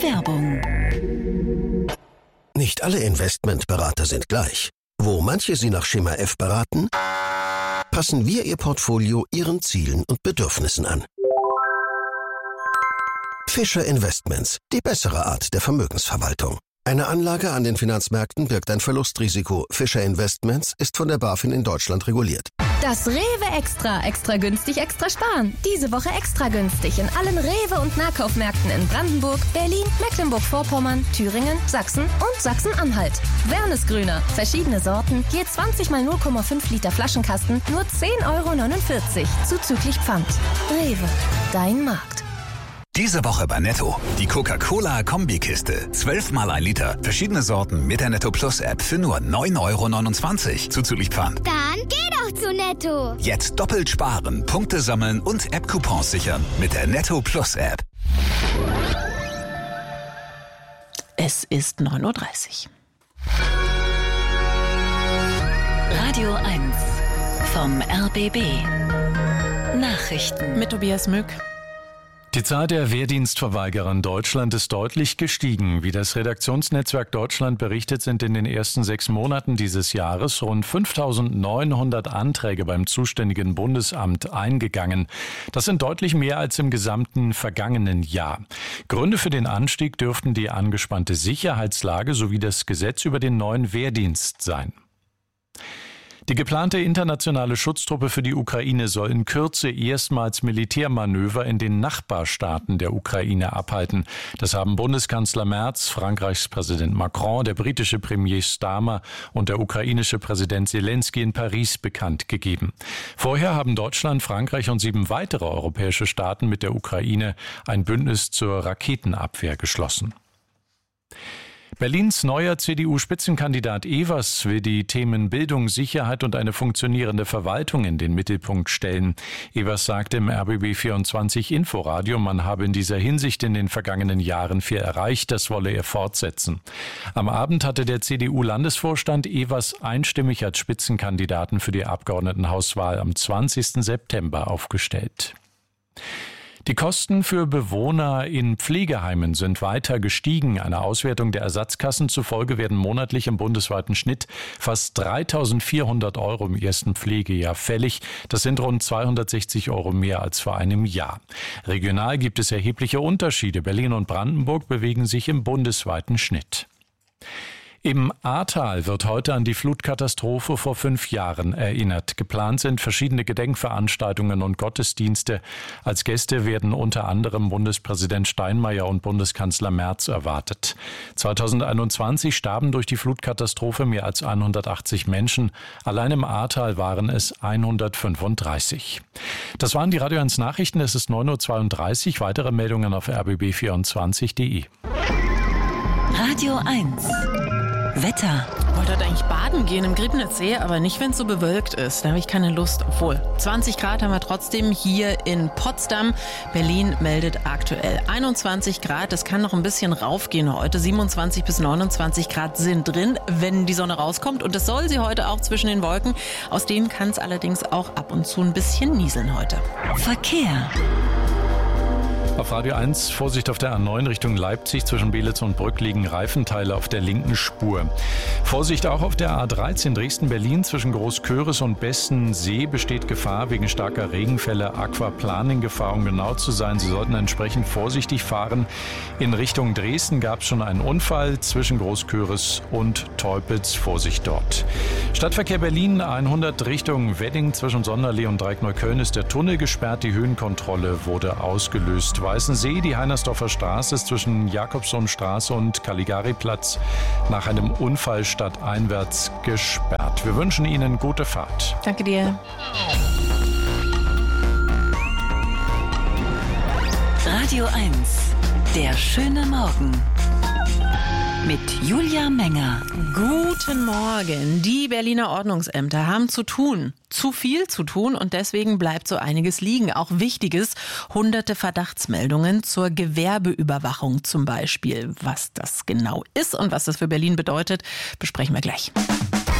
Werbung. Nicht alle Investmentberater sind gleich. Wo manche Sie nach Schema F beraten, passen wir Ihr Portfolio Ihren Zielen und Bedürfnissen an. Fischer Investments, die bessere Art der Vermögensverwaltung. Eine Anlage an den Finanzmärkten birgt ein Verlustrisiko. Fischer Investments ist von der BaFin in Deutschland reguliert. Das Rewe Extra. Extra günstig, extra sparen. Diese Woche extra günstig in allen Rewe- und Nahkaufmärkten in Brandenburg, Berlin, Mecklenburg-Vorpommern, Thüringen, Sachsen und Sachsen-Anhalt. Wernesgrüner. Verschiedene Sorten. Je 20 mal 0,5 Liter Flaschenkasten. Nur 10,49 € zuzüglich Pfand. Rewe. Dein Markt. Diese Woche bei Netto. Die Coca-Cola Kombikiste. 12 mal 1 Liter. Verschiedene Sorten mit der Netto Plus App für nur 9,29 € zuzüglich Pfand. Dann geh doch zu Netto. Jetzt doppelt sparen, Punkte sammeln und App-Coupons sichern mit der Netto Plus App. Es ist 9:30 Uhr. Radio 1 vom RBB. Nachrichten Mit Tobias Mück. Die Zahl der Wehrdienstverweigerer in Deutschland ist deutlich gestiegen. Wie das Redaktionsnetzwerk Deutschland berichtet, sind in den ersten 6 Monaten dieses Jahres rund 5.900 Anträge beim zuständigen Bundesamt eingegangen. Das sind deutlich mehr als im gesamten vergangenen Jahr. Gründe für den Anstieg dürften die angespannte Sicherheitslage sowie das Gesetz über den neuen Wehrdienst sein. Die geplante internationale Schutztruppe für die Ukraine soll in Kürze erstmals Militärmanöver in den Nachbarstaaten der Ukraine abhalten. Das haben Bundeskanzler Merz, Frankreichs Präsident Macron, der britische Premier Starmer und der ukrainische Präsident Zelensky in Paris bekannt gegeben. Vorher haben Deutschland, Frankreich und 7 weitere europäische Staaten mit der Ukraine ein Bündnis zur Raketenabwehr geschlossen. Berlins neuer CDU-Spitzenkandidat Evers will die Themen Bildung, Sicherheit und eine funktionierende Verwaltung in den Mittelpunkt stellen. Evers sagte im RBB24 Inforadio, man habe in dieser Hinsicht in den vergangenen Jahren viel erreicht, das wolle er fortsetzen. Am Abend hatte der CDU-Landesvorstand Evers einstimmig als Spitzenkandidaten für die Abgeordnetenhauswahl am 20. September aufgestellt. Die Kosten für Bewohner in Pflegeheimen sind weiter gestiegen. Einer Auswertung der Ersatzkassen zufolge werden monatlich im bundesweiten Schnitt fast 3.400 € im ersten Pflegejahr fällig. Das sind rund 260 € mehr als vor einem Jahr. Regional gibt es erhebliche Unterschiede. Berlin und Brandenburg bewegen sich im bundesweiten Schnitt. Im Ahrtal wird heute an die Flutkatastrophe vor 5 Jahren erinnert. Geplant sind verschiedene Gedenkveranstaltungen und Gottesdienste. Als Gäste werden unter anderem Bundespräsident Steinmeier und Bundeskanzler Merz erwartet. 2021 starben durch die Flutkatastrophe mehr als 180 Menschen. Allein im Ahrtal waren es 135. Das waren die Radio 1 Nachrichten. Es ist 9:32 Uhr. Weitere Meldungen auf rbb24.de. Radio 1 Wetter. Ich wollte heute eigentlich baden gehen im Griebnitzsee, aber nicht, wenn es so bewölkt ist. Da habe ich keine Lust. Obwohl, 20 Grad haben wir trotzdem hier in Potsdam. Berlin meldet aktuell 21 Grad. Es kann noch ein bisschen raufgehen heute. 27 bis 29 Grad sind drin, wenn die Sonne rauskommt. Und das soll sie heute auch zwischen den Wolken. Aus denen kann es allerdings auch ab und zu ein bisschen nieseln heute. Verkehr. Auf Radio 1 Vorsicht auf der A9 Richtung Leipzig. Zwischen Belitz und Brück liegen Reifenteile auf der linken Spur. Vorsicht auch auf der A13 Dresden-Berlin. Zwischen Großköris und Bessensee besteht Gefahr wegen starker Regenfälle. Aquaplaning-Gefahr, um genau zu sein. Sie sollten entsprechend vorsichtig fahren. In Richtung Dresden gab es schon einen Unfall zwischen Großköris und Teupitz. Vorsicht dort. Stadtverkehr Berlin 100 Richtung Wedding. Zwischen Sonderlee und Dreieckneukölln ist der Tunnel gesperrt. Die Höhenkontrolle wurde ausgelöst. Weißensee, die Heinersdorfer Straße ist zwischen Jakobsohnstraße und Caligari-Platz nach einem Unfall stadteinwärts gesperrt. Wir wünschen Ihnen gute Fahrt. Danke dir. Radio 1, der schöne Morgen. Mit Julia Menger. Guten Morgen. Die Berliner Ordnungsämter haben zu viel zu tun und deswegen bleibt so einiges liegen. Auch Wichtiges, hunderte Verdachtsmeldungen zur Gewerbeüberwachung zum Beispiel. Was das genau ist und was das für Berlin bedeutet, besprechen wir gleich.